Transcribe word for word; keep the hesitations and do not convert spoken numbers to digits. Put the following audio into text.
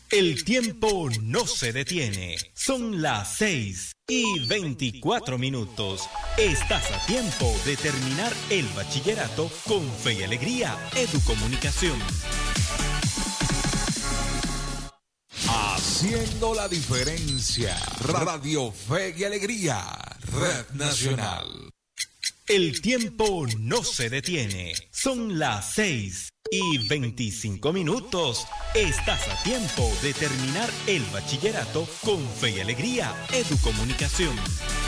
El tiempo no se detiene. Son las seis y veinticuatro minutos. Estás a tiempo de terminar el bachillerato con Fe y Alegría Educomunicación. Haciendo la diferencia. Radio Fe y Alegría. Red Nacional. El tiempo no se detiene. Son las seis y veinticinco minutos. Estás a tiempo de terminar el bachillerato con Fe y Alegría Educomunicación.